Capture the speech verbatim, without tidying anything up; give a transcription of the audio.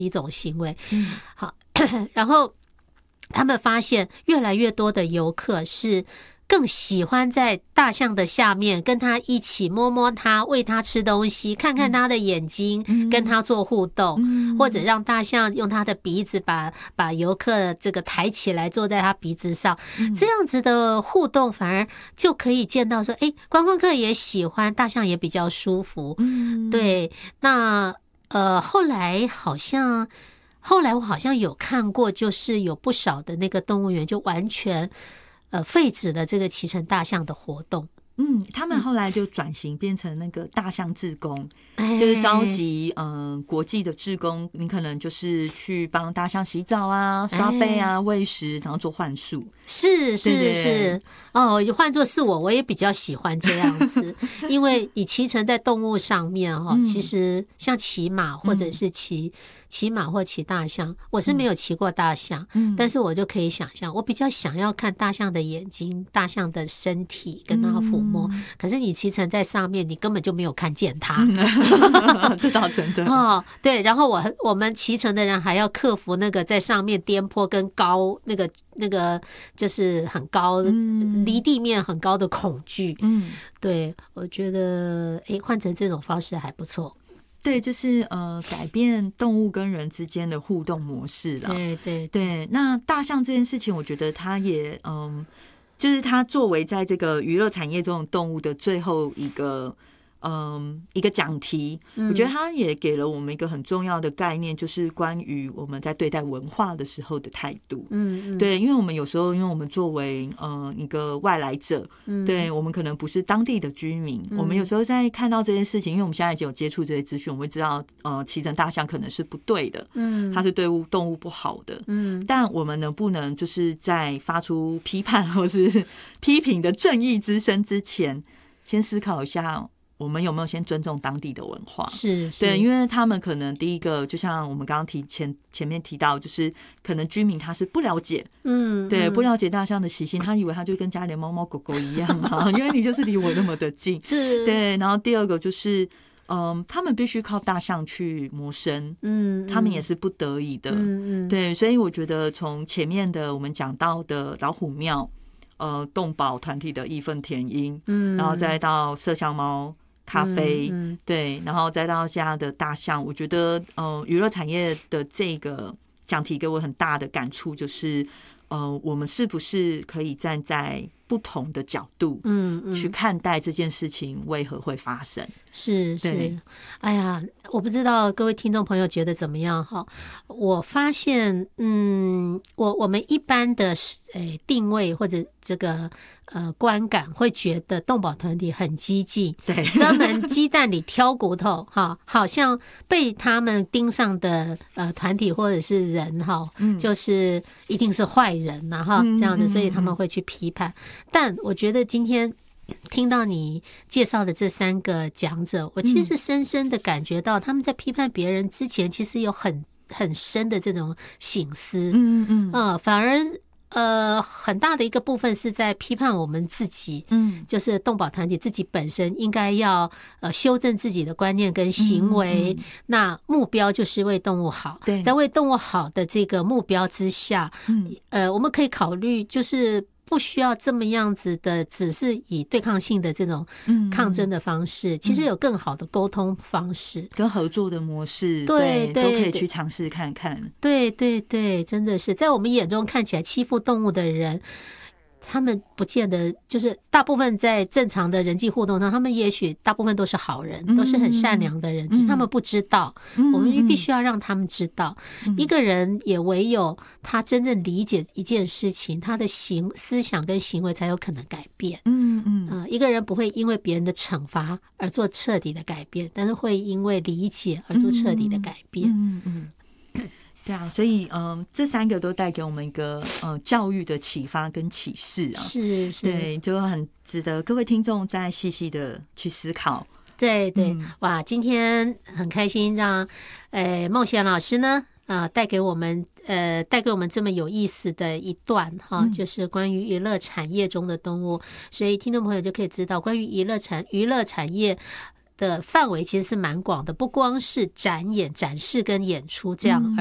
一种行为。嗯，好，然后他们发现越来越多的游客是更喜欢在大象的下面跟他一起摸摸它，喂它吃东西，看看它的眼睛，嗯、跟它做互动，嗯、或者让大象用它的鼻子把把游客这个抬起来坐在它鼻子上，嗯、这样子的互动反而就可以见到说，哎，观光客也喜欢，大象也比较舒服。嗯、对，那呃后来好像后来我好像有看过，就是有不少的那个动物园就完全。呃，废止了这个骑乘大象的活动。 嗯，他们后来就转型变成那个大象志工，嗯、就是召集嗯、呃、国际的志工，你可能就是去帮大象洗澡啊、刷背啊、喂食，然后做幻术。 是是是，哦，换作是我，我也比较喜欢这样子，因为你骑乘在动物上面哈，嗯、其实像骑马或者是骑。嗯骑马或骑大象，我是没有骑过大象，嗯、但是我就可以想象，我比较想要看大象的眼睛、大象的身体，跟它抚摸。嗯、可是你骑乘在上面，你根本就没有看见它， 嗯、这倒真的哦。对，然后我我们骑乘的人还要克服那个在上面颠簸跟高那个那个就是很高，嗯、离地面很高的恐惧。嗯，对，我觉得哎，换成这种方式还不错。 对，就是呃，改变动物跟人之间的互动模式了。 对对对，那大象这件事情，我觉得它也嗯，就是它作为在这个娱乐产业中的动物的最后一个嗯一个讲题，嗯、我觉得它也给了我们一个很重要的概念，就是关于我们在对待文化的时候的态度。嗯，嗯对，因为我们有时候，因为我们作为呃一个外来者，嗯、对我们可能不是当地的居民，嗯、我们有时候在看到这件事情，因为我们现在已经有接触这些资讯，我们会知道呃骑乘大象可能是不对的，嗯，它是对动物不好的，嗯，但我们能不能就是在发出批判或是批评的正义之声之前，先思考一下。我们有没有先尊重当地的文化？ 是，是对，因为他们可能第一个，就像我们刚刚提前前面提到，就是可能居民他是不了解，嗯，对，不了解大象的习性，他以为他就跟家里的猫猫狗狗一样啊，因为你就是离我那么的近， 是， 对。然后第二个就是，嗯，他们必须靠大象去谋生，嗯，他们也是不得已的，嗯嗯，对。所以我觉得从前面的我们讲到的老虎庙，呃，动保团体的义愤填膺，嗯，然后再到麝香猫。咖啡，嗯嗯、对，然后再到现在的大象，我觉得，呃，娱乐产业的这个讲题给我很大的感触，就是，呃，我们是不是可以站在不同的角度，嗯，嗯去看待这件事情为何会发生？ 是是，哎呀，我不知道各位听众朋友觉得怎么样哈？我发现，嗯，我我们一般的诶定位或者这个呃观感会觉得动保团体很激进， 对， 专门鸡蛋里挑骨头哈，好像被他们盯上的呃团体或者是人哈，嗯、就是一定是坏人呐哈，这样子，所以他们会去批判。但我觉得今天。听到你介绍的这三个讲者，我其实深深的感觉到他们在批判别人之前，其实有很很深的这种省思，嗯嗯嗯，反而呃很大的一个部分是在批判我们自己，嗯，就是动保团体自己本身应该要呃修正自己的观念跟行为，嗯嗯那目标就是为动物好， 对， 在为动物好的这个目标之下，嗯呃，我们可以考虑就是。不需要这么样子的，只是以对抗性的这种抗争的方式，嗯、其实有更好的沟通方式， 跟合作的模式， 对， 对，都可以去尝试看看。 对对对，真的是在我们眼中看起来欺负动物的人。他们不见得就是大部分在正常的人际互动上，他们也许大部分都是好人，都是很善良的人，只是他们不知道。我们必须要让他们知道，一个人也唯有他真正理解一件事情，他的行思想跟行为才有可能改变。嗯嗯，呃，一个人不会因为别人的惩罚而做彻底的改变，但是会因为理解而做彻底的改变。嗯嗯。 对啊，所以嗯、呃，这三个都带给我们一个呃教育的启发跟启示啊， 是是， 对，就很值得各位听众再细细的去思考。 对对，嗯、哇，今天很开心让呃孟贤老师呢啊、呃、带给我们呃带给我们这么有意思的一段哈，嗯、就是关于娱乐产业中的动物，所以听众朋友就可以知道关于娱乐产娱乐产业。 的范围其实是蛮广的，不光是展演、展示跟演出这样